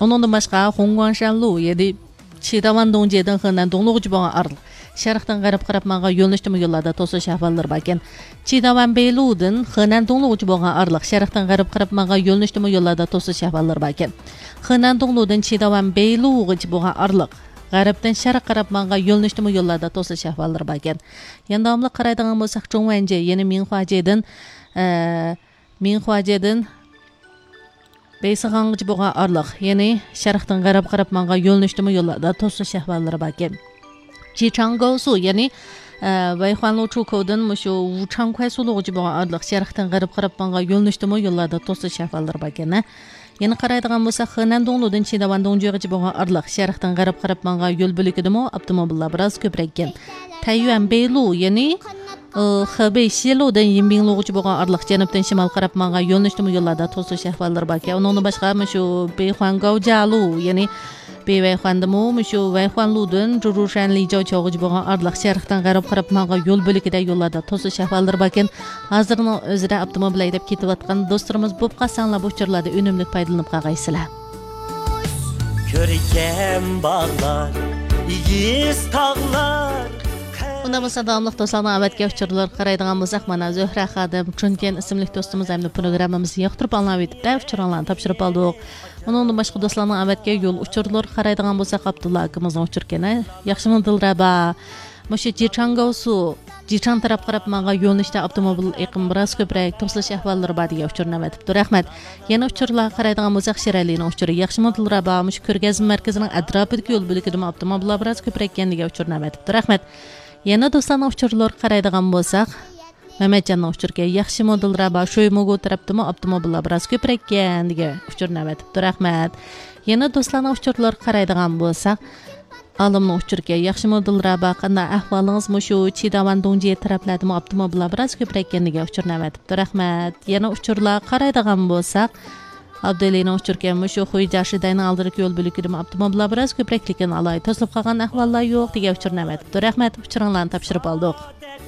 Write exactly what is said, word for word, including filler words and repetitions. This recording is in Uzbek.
Onundan başqa Hongguanshanlu yedi Çidavan Dongje'den Henan Donglug'u boğan arlık. Şarıqdan qarab qarab mağa yolunuştumu yollarda tosuş ahvalları baken. Çidavan Beylu'dan Henan Donglug'u boğan arlık. Şarıqdan qarab qarab mağa yolunuştumu yollarda tosuş ahvalları baken. Henan Donglug'dan Çidavan Beylu'u boğan arlık. Qarabdan şarıq qarab mağa yolunuştumu yollarda tosuş ahvalları baken. Yandamlı qaraydıgan bolsak Zhongwanje yeni Minhuaje'den Minhuaje'den Beysağanğıcı boğa arlıq, yani şarıqdan qarab qarab mağa yolunuştumu yollarda tosuş ahvalları baken. Jichangousu, yani Weihuanlu Chuko'dan muşu Wuchang Kuaysuluğucu boğa arlıq, şarıqdan qarab qarab mağa yolunuştumu yollarda tosuş ahvalları baken. Yani qaraydıgan bolsa Henan Donglu'dan Çidavan Dongje'gıcı boğa arlıq, şarıqdan qarab qarab mağa yol bölükidimi avtomobiller biraz köprekken. Taiyuan Beylu, yani Hebei Shilu'dan Yinbinglu'gıcı boğan arlıq janubdan shimal qarab mağa yolunuştumu yollarda tosuş ahvalları baken. Onun başqa muşu Beihuangaojialu, yani Beihuandımı muşu Weihuanlu'dan Zhurushan Lijiaoqiu'gıcı boğan arlıq, şarıqdan qarab qarab mağa yol bölükide yollarda tosuş ahvalları baken. Hazırның özüre avtomobil aydap ketip atqan dostlarımız bob qasanlar bu uçurlarda önümlük paydalanıp qaqaysılar. Körkem bağlar, igiz tağlar. Bunda bolsa davamlıq dostlarning avatga uçurlar qaraydigan bolsak, mana Zöhra Xadim Chunken ismli dostumuz hamda programmamizni yoqtirib anlab etibdi, uçurlarni topshirib oldik. Undan boshqa dostlarning avatga yo'l uçurlar qaraydigan bolsak, Abdulla akimizning uçurkani. Yaxshimi Dilraba? Mushu Jichangousu Jichang taraf qarab mağa yo'nalishda avtomobil eqim biroz ko'proq to'slash ahvollari bor degan uchurni aytibdi. Rahmat. Yana uchurlar qaraydigan bo'lsak, Sheralining uchuri. Yaxshimi Dilraba? Mushu ko'rgazma markazining atrofidagi yo'l bo'ligida avtomobillar biroz ko'proq ekan degan uchurni aytibdi. Rahmat. Yana do'stlarning uchurlar qaraydigan bo'lsak, Mehmetjanning uchurga yaxshi Dilraba sho'ymogu tarafdimi avtomobillar biroz ko'proq ekan degan uchurni aytibdi. Rahmat. Yana do'stlarning uchurlar qaraydigan bo'lsak, Alimning uchurga yaxshi Dilraba qanday ahvolingiz mushu Çidavan Dongje taraflarda avtomobillar biroz ko'proq ekan degan uchurni aytibdi. Rahmat. Yana uchurlar qaraydigan bo'lsak, Abdelining uchurga mushu Xo'jashidayning oldirki yo'l bo'ligida avtomobillar biroz ko'proq lekin alay to'silib qolgan ahvollar yo'q degan uchurni aytibdi. Rahmat. Uchuringlarni topshirib oldik.